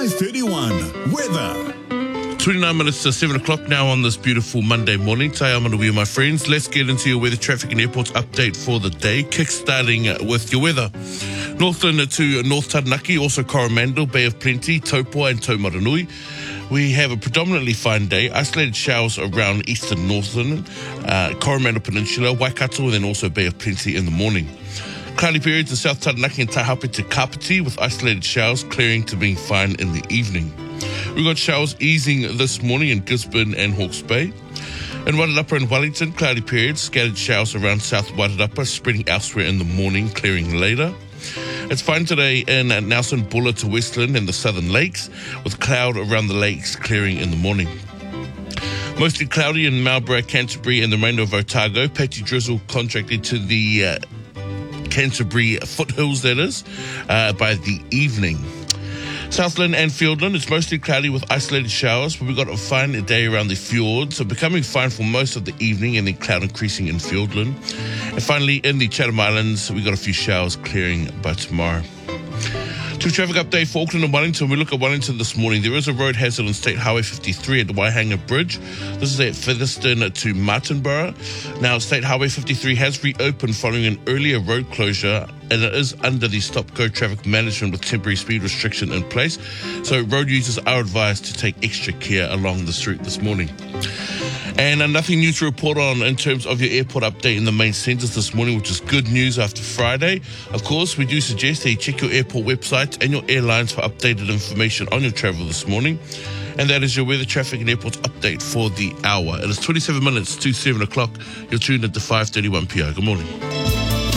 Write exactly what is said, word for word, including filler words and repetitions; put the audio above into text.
five thirty-one. Weather. twenty-nine minutes to seven o'clock now on this beautiful Monday morning. Tay Amanawi, my friends. Let's get into your weather, traffic and airports update for the day. Kick-starting with your weather. Northland to North Taranaki, also Coromandel, Bay of Plenty, Taupo and Taumaranui. We have a predominantly fine day. Isolated showers around eastern Northland, uh, Coromandel Peninsula, Waikato, and then also Bay of Plenty in the morning. Cloudy periods in South Taranaki and Taihape to Kapiti, with isolated showers clearing to being fine in the evening. We've got showers easing this morning in Gisborne and Hawke's Bay. In Wairarapa and Wellington, cloudy periods, scattered showers around South Wairarapa, spreading elsewhere in the morning, clearing later. It's fine today in Nelson Buller to Westland and the Southern Lakes, with cloud around the lakes clearing in the morning. Mostly cloudy in Marlborough, Canterbury and the remainder of Otago. Patchy drizzle contracted to the uh, Canterbury foothills, that is, uh, by the evening. Southland and Fiordland, it's mostly cloudy with isolated showers, but we've got a fine day around the fjords, so becoming fine for most of the evening and then cloud increasing in Fiordland. And finally, in the Chatham Islands, we've got a few showers clearing by tomorrow. To traffic update for Auckland and Wellington, we look at Wellington this morning. There is a road hazard on State Highway fifty-three at the Waihanga Bridge. This is at Featherston to Martinborough. Now, State Highway fifty-three has reopened following an earlier road closure, and it is under the stop-go traffic management with temporary speed restriction in place. So road users are advised to take extra care along this route this morning. And uh, nothing new to report on in terms of your airport update in the main centres this morning, which is good news after Friday. Of course, we do suggest that you check your airport website and your airlines for updated information on your travel this morning. And that is your weather, traffic and airports update for the hour. It is twenty-seven minutes to seven o'clock. You're tuned into five thirty-one P O. Good morning.